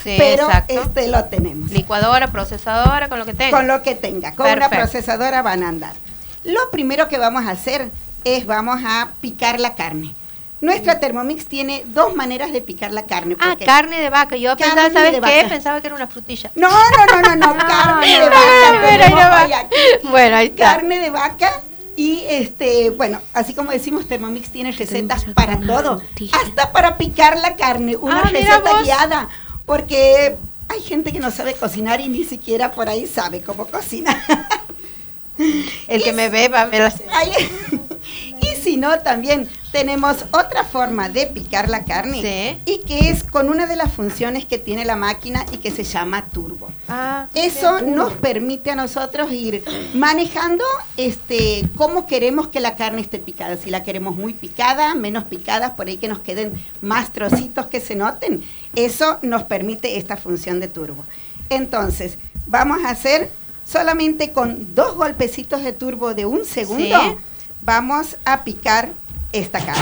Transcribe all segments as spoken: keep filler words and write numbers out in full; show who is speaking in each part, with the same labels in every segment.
Speaker 1: Sí,
Speaker 2: pero
Speaker 1: exacto.
Speaker 2: este lo tenemos.
Speaker 1: Licuadora, procesadora, con lo que tenga.
Speaker 2: Con lo que tenga, con
Speaker 1: Perfecto.
Speaker 2: una procesadora van a andar. Lo primero que vamos a hacer es vamos a picar la carne. Nuestra Thermomix tiene dos maneras de picar la carne.
Speaker 1: Ah,
Speaker 2: porque-
Speaker 1: carne de vaca. Yo
Speaker 2: Carne
Speaker 1: pensaba, ¿sabes
Speaker 2: de
Speaker 1: qué?
Speaker 2: vaca.
Speaker 1: Pensaba que era una frutilla.
Speaker 2: No, no, no, no, no, carne de
Speaker 1: no,
Speaker 2: vaca.
Speaker 1: no, no,
Speaker 2: tenemos
Speaker 1: no, no,
Speaker 2: hoy aquí.
Speaker 1: Bueno, ahí está.
Speaker 2: Carne de vaca y este, bueno, así como decimos, Thermomix tiene recetas para todo, hasta para picar la carne, una
Speaker 1: Ah, mira
Speaker 2: receta
Speaker 1: vos.
Speaker 2: guiada, porque hay gente que no sabe cocinar y ni siquiera por ahí sabe cómo cocinar.
Speaker 1: El que me ve va a ver las...
Speaker 2: Ay, y si no, también tenemos otra forma de picar la carne,
Speaker 1: Sí.
Speaker 2: y que es con una de las funciones que tiene la máquina y que se llama turbo.
Speaker 1: Ah,
Speaker 2: Eso
Speaker 1: bien.
Speaker 2: nos permite a nosotros ir manejando este cómo queremos que la carne esté picada. Si la queremos muy picada, menos picada, por ahí que nos queden más trocitos que se noten. Eso nos permite esta función de turbo. Entonces, vamos a hacer solamente con dos golpecitos de turbo de un segundo,
Speaker 1: Sí.
Speaker 2: vamos a picar esta carne.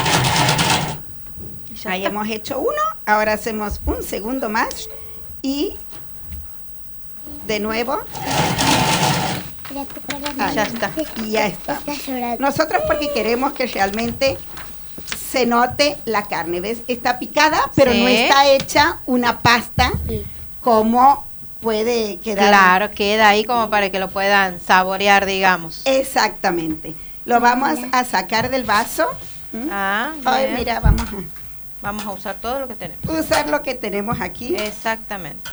Speaker 1: Ya
Speaker 2: Ahí
Speaker 1: está.
Speaker 2: hemos hecho uno, ahora hacemos un segundo más y de nuevo,
Speaker 1: Ah, ya está.
Speaker 2: y ya está.
Speaker 3: Está llorando.
Speaker 2: Nosotros porque queremos que realmente se note la carne, ¿ves? Está picada, pero
Speaker 1: Sí.
Speaker 2: no está hecha una pasta como puede quedar.
Speaker 1: Claro, queda ahí como para que lo puedan saborear, digamos.
Speaker 2: Exactamente. Lo vamos a sacar del vaso. ¿Mm?
Speaker 1: Ah,
Speaker 2: Ay,
Speaker 1: bien.
Speaker 2: mira, vamos
Speaker 1: Vamos a usar todo lo que tenemos.
Speaker 2: a usar lo que tenemos aquí.
Speaker 1: Exactamente.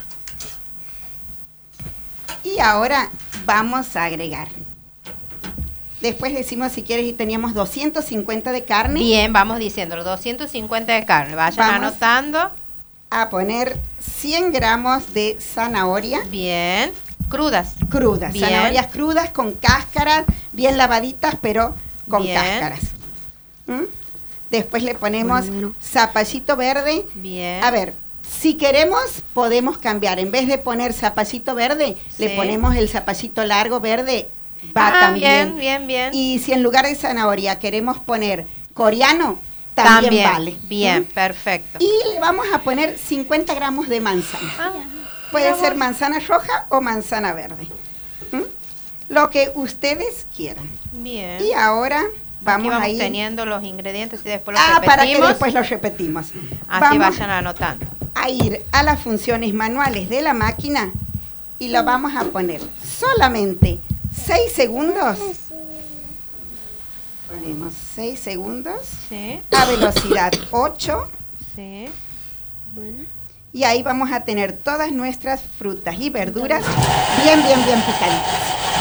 Speaker 2: Y ahora vamos a agregar. Después decimos si quieres y teníamos doscientos cincuenta de carne.
Speaker 1: Bien, vamos diciéndolo. doscientos cincuenta de carne. Vayan
Speaker 2: Vamos.
Speaker 1: anotando.
Speaker 2: A poner cien gramos de zanahoria
Speaker 1: Bien. Crudas.
Speaker 2: crudas.
Speaker 1: Bien.
Speaker 2: Zanahorias crudas con cáscaras, bien lavaditas, pero con
Speaker 1: Bien.
Speaker 2: cáscaras. ¿Mm? Después le ponemos
Speaker 3: Bueno, bueno.
Speaker 2: zapallito verde.
Speaker 1: Bien.
Speaker 2: A ver, si queremos podemos cambiar. En vez de poner zapallito verde,
Speaker 1: Sí.
Speaker 2: le ponemos el zapallito largo verde. Va
Speaker 1: Ah,
Speaker 2: también.
Speaker 1: bien, bien, bien.
Speaker 2: Y si en lugar de zanahoria queremos poner coreano, también, vale.
Speaker 1: Bien,
Speaker 2: ¿Mm?
Speaker 1: perfecto.
Speaker 2: Y le vamos a poner cincuenta gramos de manzana.
Speaker 1: Ah,
Speaker 2: Puede
Speaker 1: mira
Speaker 2: ser
Speaker 1: vos.
Speaker 2: manzana roja o manzana verde. ¿Mm? Lo que ustedes quieran.
Speaker 1: Bien.
Speaker 2: Y ahora
Speaker 1: Aquí
Speaker 2: vamos,
Speaker 1: vamos
Speaker 2: a ir.
Speaker 1: teniendo los ingredientes y después los
Speaker 2: Ah,
Speaker 1: repetimos.
Speaker 2: para que después los repetimos.
Speaker 1: Así
Speaker 2: Vamos
Speaker 1: vayan anotando.
Speaker 2: a ir a las funciones manuales de la máquina y lo vamos a poner solamente seis segundos. Ponemos seis segundos
Speaker 1: Sí,
Speaker 2: a velocidad ocho
Speaker 1: sí.
Speaker 3: Bueno.
Speaker 2: y ahí vamos a tener todas nuestras frutas y verduras bien, bien, bien picaditas.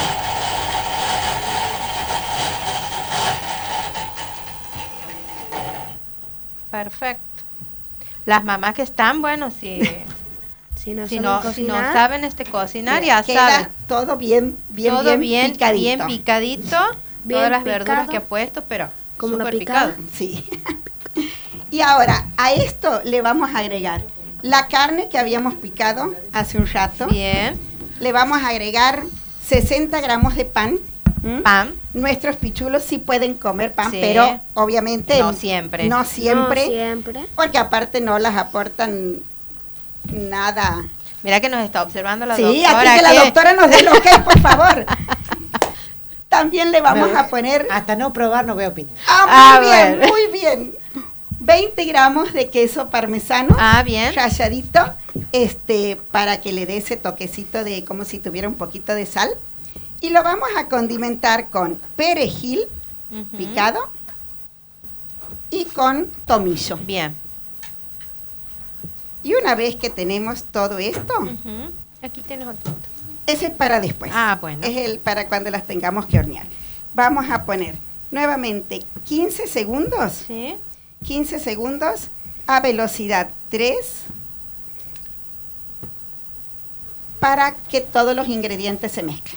Speaker 1: Perfecto. Las mamás que están, bueno, si,
Speaker 3: Si no
Speaker 1: si,
Speaker 3: saben
Speaker 1: no, si
Speaker 3: cocinar,
Speaker 1: no saben este cocinar,
Speaker 2: Mira,
Speaker 1: ya
Speaker 2: queda
Speaker 1: saben.
Speaker 2: todo bien, bien,
Speaker 1: Todo
Speaker 2: bien,
Speaker 1: bien,
Speaker 2: picadito.
Speaker 1: bien picadito.
Speaker 3: Bien
Speaker 1: todas las
Speaker 3: picado.
Speaker 1: verduras que he puesto, pero
Speaker 3: Como una
Speaker 1: súper
Speaker 3: picada.
Speaker 1: picado.
Speaker 2: Sí. Y ahora, a esto le vamos a agregar la carne que habíamos picado hace un rato.
Speaker 1: Bien.
Speaker 2: Le vamos a agregar sesenta gramos de pan. ¿Mm?
Speaker 1: Pan.
Speaker 2: Nuestros pichulos sí pueden comer pan,
Speaker 1: Sí.
Speaker 2: pero obviamente
Speaker 1: No siempre.
Speaker 2: No siempre,
Speaker 3: No siempre.
Speaker 2: porque aparte no las aportan nada.
Speaker 1: Mira que nos está observando la
Speaker 2: Sí,
Speaker 1: doctora.
Speaker 2: aquí que la
Speaker 1: que-
Speaker 2: doctora nos dé el ok, por favor. También le vamos a poner...
Speaker 4: Hasta no probar no voy a opinar.
Speaker 2: Ah, muy
Speaker 1: Ah,
Speaker 2: bien,
Speaker 1: bueno.
Speaker 2: muy bien. veinte gramos de queso parmesano.
Speaker 1: Ah, bien.
Speaker 2: Ralladito, este, para que le dé ese toquecito de como si tuviera un poquito de sal. Y lo vamos a condimentar con perejil
Speaker 1: Ujú.
Speaker 2: picado y con tomillo.
Speaker 1: Bien.
Speaker 2: Y una vez que tenemos todo esto,
Speaker 1: Ujú. Aquí tienes otro.
Speaker 2: ese es para después.
Speaker 1: Ah, bueno.
Speaker 2: Es el para cuando las tengamos que hornear. Vamos a poner nuevamente quince segundos.
Speaker 1: Sí.
Speaker 2: quince segundos a velocidad tres para que todos los ingredientes se mezclen.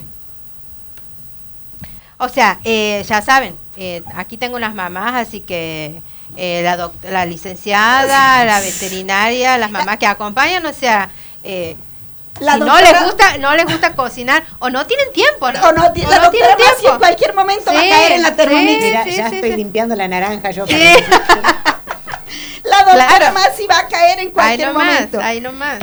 Speaker 1: O sea, eh, ya saben, eh, aquí tengo unas mamás, así que eh, la, doc- la licenciada, la veterinaria, las mamás que acompañan, o sea, eh,
Speaker 2: La
Speaker 1: si no
Speaker 2: doctora-
Speaker 1: les gusta, no les gusta cocinar o no tienen tiempo, ¿no?
Speaker 2: O no, ti-
Speaker 1: O
Speaker 2: la
Speaker 1: no tienen
Speaker 2: doctora Masi
Speaker 1: tiempo.
Speaker 2: en cualquier momento va a
Speaker 1: Sí,
Speaker 2: caer en la Thermomix.
Speaker 1: sí,
Speaker 4: Mira,
Speaker 1: sí,
Speaker 4: ya
Speaker 1: sí,
Speaker 4: estoy
Speaker 1: sí.
Speaker 4: limpiando la naranja yo.
Speaker 1: Sí.
Speaker 4: para-
Speaker 2: La doctora
Speaker 1: Claro.
Speaker 2: Masi va a caer en
Speaker 1: Ahí
Speaker 2: cualquier
Speaker 1: nomás,
Speaker 2: momento.
Speaker 1: ahí nomás.